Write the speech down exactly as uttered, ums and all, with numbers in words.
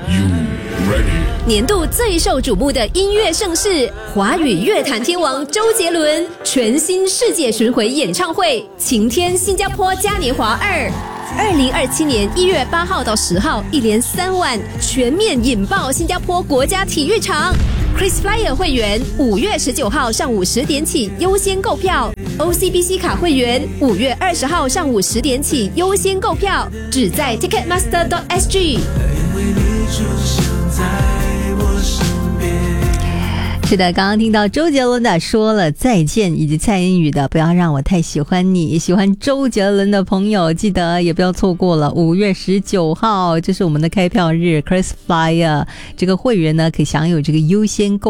年度最受瞩目的音乐盛事，华语乐坛天王周杰伦全新世界巡回演唱会，晴天新加坡嘉年华二，二零二七年一月八号到十号，一连三晚全面引爆新加坡国家体育场。KrisFlyer 会员五月十九号上午十点起优先购票 ，O C B C 卡会员五月二十号上午十点起优先购票，只在 Ticketmaster dot S G。 是的，刚刚听到周杰伦的说了再见，以及蔡依宇的不要让我太喜欢你。喜欢周杰伦的朋友记得也不要错过了五月十九号，这是我们的开票日 KrisFlyer 这个会员呢可以享有这个优先购